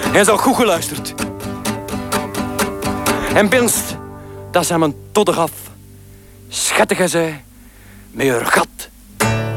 Hij zou goed geluisterd. En pinst, dat is hem een todder af. Schattige zij, met haar gat